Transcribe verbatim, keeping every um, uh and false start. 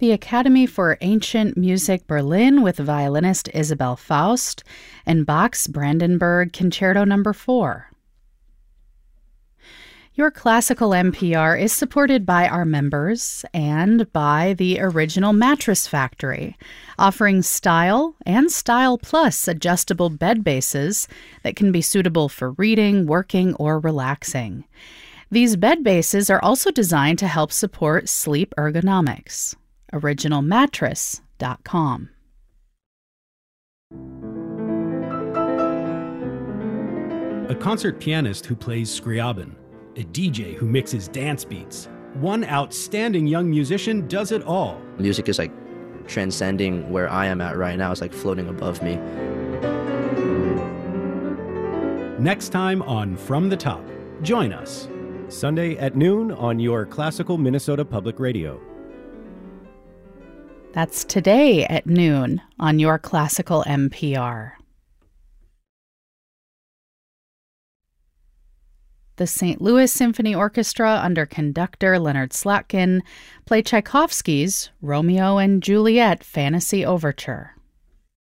the Academy for Ancient Music Berlin with violinist Isabel Faust, and Bach's Brandenburg Concerto Number four. Your Classical N P R is supported by our members and by the Original Mattress Factory, offering Style and Style Plus adjustable bed bases that can be suitable for reading, working, or relaxing. These bed bases are also designed to help support sleep ergonomics. original mattress dot com. A concert pianist who plays Scriabin, a D J who mixes dance beats. One outstanding young musician does it all. Music is like transcending where I am at right now. It's like floating above me. Next time on From the Top, join us. Sunday at noon on your Classical Minnesota Public Radio. That's today at noon on your Classical N P R. The Saint Louis Symphony Orchestra under conductor Leonard Slatkin play Tchaikovsky's Romeo and Juliet Fantasy Overture.